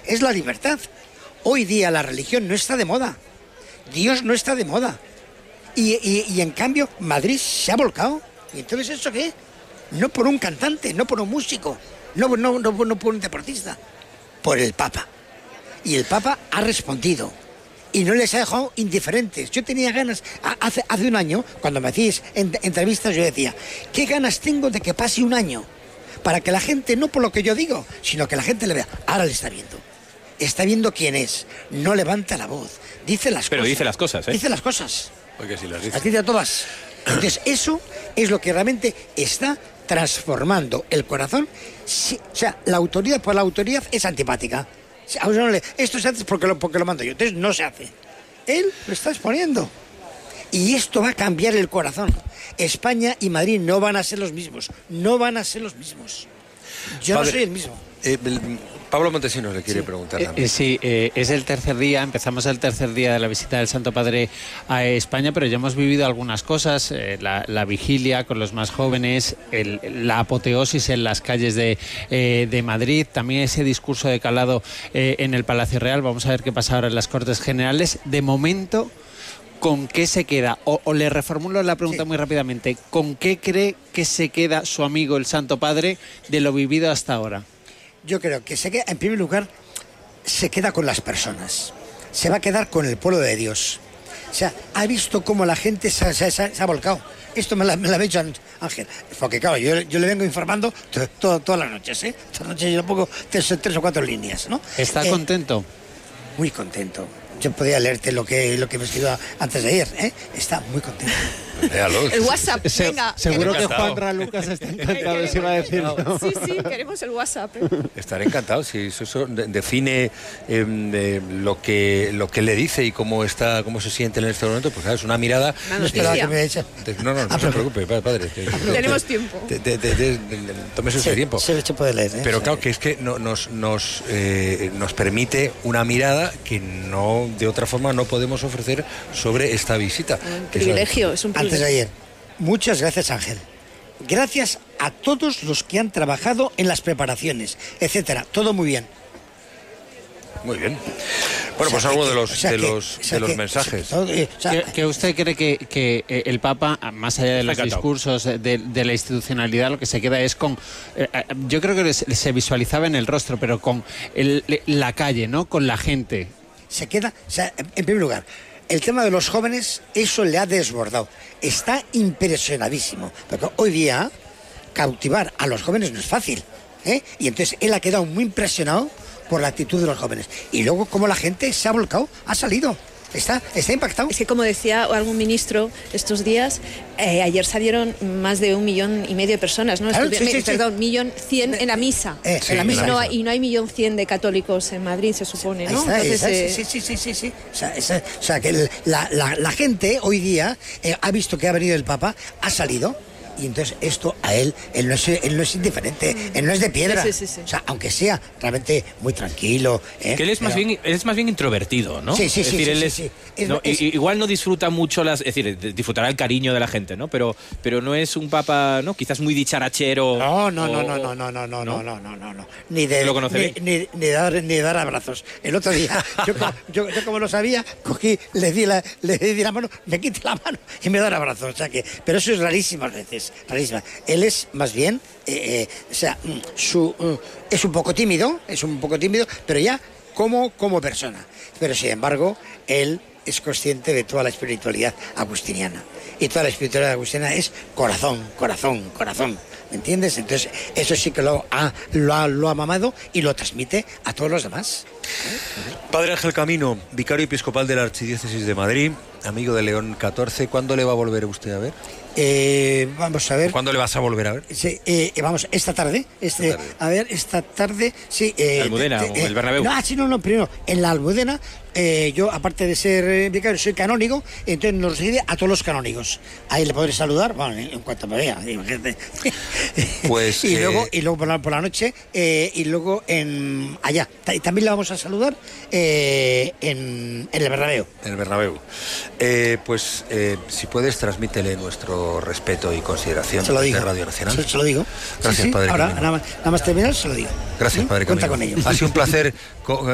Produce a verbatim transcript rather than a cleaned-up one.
es la libertad. Hoy día la religión no está de moda. Dios no está de moda. Y, y, y en cambio Madrid se ha volcado. ¿Y entonces eso qué? No por un cantante, no por un músico, no, no, no, no por un deportista, por el Papa. Y el Papa ha respondido. Y no les ha dejado indiferentes. Yo tenía ganas, hace, hace un año, cuando me hacíais entrevistas, yo decía, ¿qué ganas tengo de que pase un año? Para que la gente, no por lo que yo digo, sino que la gente le vea. Ahora le está viendo. Está viendo quién es. No levanta la voz. Dice las Pero cosas. Pero dice las cosas, ¿eh? Dice las cosas. Porque si las dice. Las dice a todas. Entonces, eso es lo que realmente está transformando el corazón. Sí, o sea, la autoridad por la autoridad es antipática. Esto se hace porque lo, porque lo mando yo, entonces no se hace. Él lo está exponiendo. Y esto va a cambiar el corazón. España y Madrid no van a ser los mismos. No van a ser los mismos. Yo Padre, no soy el mismo. Eh, Pablo Montesinos le quiere sí. preguntar eh, eh, Sí, eh, es el tercer día, empezamos el tercer día de la visita del Santo Padre a España, pero ya hemos vivido algunas cosas, eh, la, la vigilia con los más jóvenes, el, la apoteosis en las calles de, eh, de Madrid, también ese discurso de calado eh, en el Palacio Real. Vamos a ver qué pasa ahora en las Cortes Generales. De momento, ¿con qué se queda? O, o le reformulo la pregunta sí. muy rápidamente. ¿Con qué cree que se queda su amigo el Santo Padre de lo vivido hasta ahora? Yo creo que se queda, en primer lugar, se queda con las personas. Se va a quedar con el pueblo de Dios. O sea, ha visto cómo la gente se, se, se, se ha volcado. Esto me lo me la ha dicho Ángel. Porque claro, yo, yo le vengo informando to, to, todas las noches, ¿eh? Todas las noches yo le pongo tres, tres o cuatro líneas, ¿no? ¿Está eh, contento? Muy contento. Yo podía leerte lo que, lo que me escribió antes de ayer, ¿eh? Está muy contento. Léalo. El WhatsApp, Se, venga. Seguro que Juan Ralucas está encantado, se iba a decir. ¿No? Sí, sí, queremos el WhatsApp. ¿eh? Estaré encantado, si eso, eso define eh, eh, lo que lo que le dice y cómo está, cómo se siente en este momento, pues claro, es una mirada. No esperaba que me hecho. No, no, no, no se preocupe, padre. Que, Tenemos que, tiempo. De, de, de, de, de, tómese sí, ese tiempo. Se se puede leer, ¿eh? Pero claro, que es que no, nos, nos, eh, nos permite una mirada que no, de otra forma, no podemos ofrecer sobre esta visita. Un privilegio, es un privilegio. Antes de ayer. Muchas gracias, Ángel. Gracias a todos los que han trabajado en las preparaciones, etcétera. Todo muy bien. Muy bien. Bueno, pues o sea, algo que, de los, o sea, de los, que, de los que, mensajes. O sea, ¿Que, ¿Que usted cree que, que el Papa, más allá de los discursos, de, de la institucionalidad, lo que se queda es con... Eh, yo creo que se visualizaba en el rostro, pero con el, la calle, ¿no? Con la gente. Se queda... O sea, en primer lugar... El tema de los jóvenes, eso le ha desbordado. Está impresionadísimo. Porque hoy día cautivar a los jóvenes no es fácil, ¿eh? Y entonces él ha quedado muy impresionado por la actitud de los jóvenes. Y luego cómo la gente se ha volcado, ha salido. Está, está impactado. Es que como decía algún ministro estos días, eh, ayer salieron más de un millón y medio de personas, ¿no? Claro, sí, sí, Perdón, sí. millón cien en la misa. Eh, sí, en la misa. Y no, hay, y no hay millón cien de católicos en Madrid, se supone, ¿no? Está, Entonces, está, eh... sí, sí, sí, sí, sí. O sea, esa, o sea que el, la, la, la gente hoy día eh, ha visto que ha venido el Papa, ha salido. Y entonces esto a él, él no es, él no es indiferente, mm. él no es de piedra. Sí, sí, sí. O sea, aunque sea realmente muy tranquilo. ¿eh? Que él es, pero... más bien, él es más bien introvertido, ¿no? Sí, sí, es sí. decir, sí, él sí, es, sí. Es, no, es... Igual no disfruta mucho, las, es decir, disfrutará el cariño de la gente, ¿no? Pero, pero no es un papa, ¿no? Quizás muy dicharachero. No, no, o, no, no, no, no, no, no, no, no, no, no, no. Ni de, ¿Lo conoce ni, ni, ni, dar, ni de dar abrazos. El otro día, yo, yo, yo como lo sabía, cogí, le di, la, le di la mano, me quité la mano y me da abrazos. O sea que, pero eso es rarísimas veces, rarísimas. Él es más bien Eh, eh, o sea, su, uh, es un poco tímido, es un poco tímido, pero ya como, como persona. Pero sin embargo, él es consciente de toda la espiritualidad agustiniana. Y toda la espiritualidad agustiniana es corazón, corazón, corazón. ¿Me entiendes? Entonces, eso sí que lo ha, lo ha, lo ha mamado y lo transmite a todos los demás. Padre Ángel Camino, vicario episcopal de la Archidiócesis de Madrid, amigo de León catorce, ¿cuándo le va a volver usted a ver? Eh, vamos a ver. ¿Cuándo le vas a volver a ver? Sí, eh, vamos, esta tarde, este, esta tarde. A ver, esta tarde, sí. Eh, ¿La Almudena de, de, o el Bernabéu? No, sí, no, no, primero, en la Almudena, eh, yo, aparte de ser eh, vicario, soy canónigo, entonces nos recibe a todos los canónigos. Ahí le podré saludar, bueno, en cuanto me vea, imagínate. Pues, y, eh... luego, y luego por la, por la noche, eh, y luego en allá. Y también le vamos a saludar eh, en, en el Bernabéu. En el Bernabéu. Eh, pues, eh, si puedes, transmítele nuestro respeto y consideración se lo digo. de Radio Nacional. Se, se lo digo. Gracias, sí, sí. Padre Ahora, Camino. nada más, nada más terminar, se lo digo. Gracias, ¿Sí? Padre Cuenta Camino. con ello. Ha sido un placer